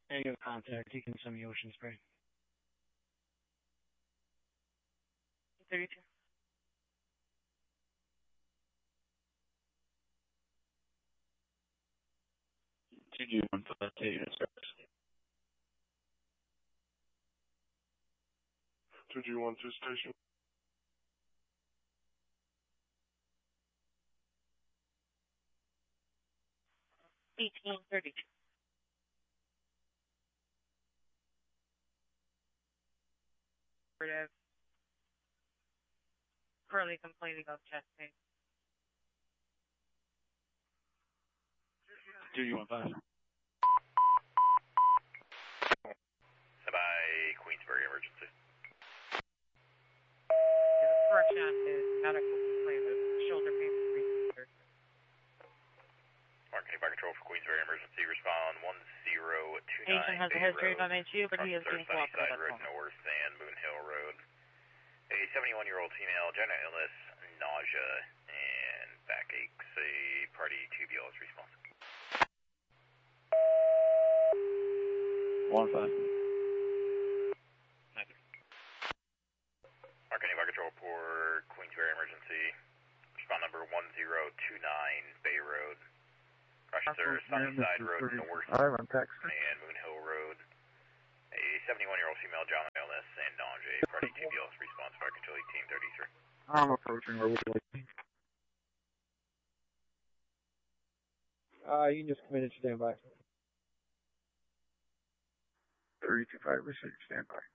Area of contact, you can send me ocean spray. 32. TG-158 units. 2G12 station. $18.32. Currently complaining of chest pain. TG-15. By Queensbury emergency. The correction is medical complaint of shoulder pain for 3 years. Marketing by control for Queensbury emergency. Respond 1029. Patient has a history of MHU, but he is being cooperative. Road north and Moon Hill Road. A 71-year-old female, general illness, nausea, and backaches. A party tubular is responsive. 1-5. Marketing by control for Queensbury emergency. Respond number 1029 Bay Road. Crushes are Sunnyside Road north and Moon Hill Road. A 71-year-old female, general illness and nausea. Party tubular is responsive by control 1833. I'm approaching. Where would you like me? You can just come in and stand by. 32-5, receive, stand by.